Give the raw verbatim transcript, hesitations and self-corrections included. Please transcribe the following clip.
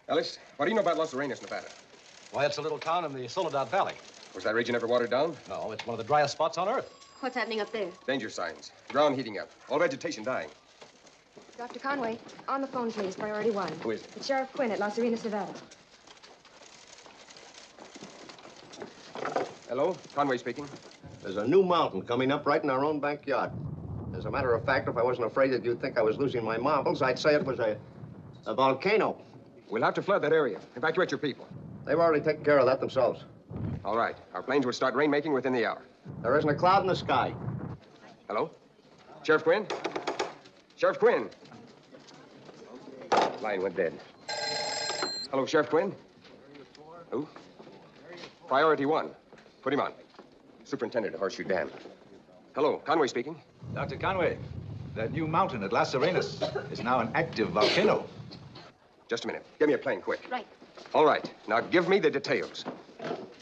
Ellis, what do you know about Los Arenas, Nevada? Why, it's a little town in the Soledad Valley. Was that region ever watered down? No, it's one of the driest spots on Earth. What's happening up there? Danger signs. Ground heating up. All vegetation dying. Doctor Conway, on the phone, please. Priority one. Who is it? It's Sheriff Quinn at Los Arenas, Nevada. Hello? Conway speaking. There's a new mountain coming up right in our own backyard. As a matter of fact, if I wasn't afraid that you'd think I was losing my marbles, I'd say it was a, a volcano. We'll have to flood that area. Evacuate your people. They've already taken care of that themselves. All right. Our planes will start rainmaking within the hour. There isn't a cloud in the sky. Hello? Sheriff Quinn? Sheriff Quinn? Line went dead. Hello, Sheriff Quinn? Who? Priority one. Put him on. Superintendent of Horseshoe Dam. Hello, Conway speaking. Doctor Conway, that new mountain at Las Arenas is now an active volcano. Just a minute. Give me a plane, quick. Right. All right. Now give me the details.